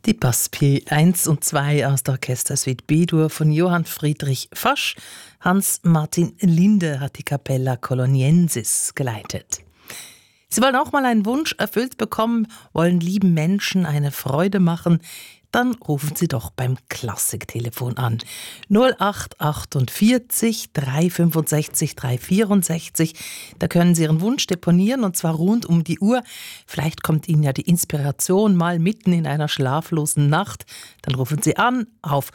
Die Passepied 1 und 2 aus der Orchestersuite B-Dur von Johann Friedrich Fasch. Hans-Martin Linde hat die Capella Coloniensis geleitet. Sie wollen auch mal einen Wunsch erfüllt bekommen, wollen lieben Menschen eine Freude machen, dann rufen Sie doch beim Klassiktelefon an. 0848 365 364. Da können Sie Ihren Wunsch deponieren und zwar rund um die Uhr. Vielleicht kommt Ihnen ja die Inspiration mal mitten in einer schlaflosen Nacht. Dann rufen Sie an auf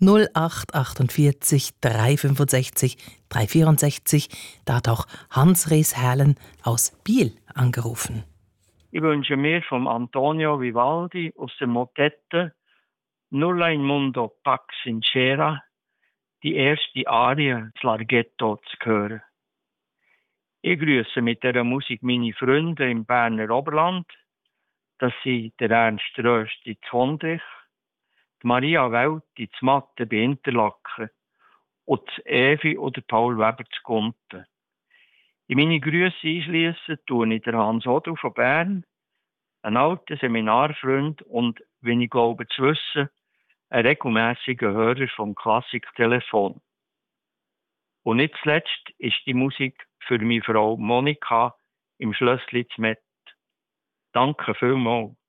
0848 365 364. Da hat auch Hans-Ries Herlen aus Biel angerufen. Ich wünsche mir vom Antonio Vivaldi aus der Motette Nulla in Mundo Pax Sincera die erste Arie, das Larghetto, zu hören. Ich grüße mit dieser Musik meine Freunde im Berner Oberland. Das sind der Ernst Rösti zu Hondrich, die Maria Welti zu Matte bei Interlaken und das Evi oder Paul Weber zu Gunten. In meine Grüße einschliessen tue ich der Hans Odu von Bern, ein alter Seminarfreund und, wie ich glaube zu wissen, ein regelmäßiger Hörer vom Klassiktelefon. Und nicht zuletzt ist die Musik für meine Frau Monika im Schlössli zu Met. Danke vielmals.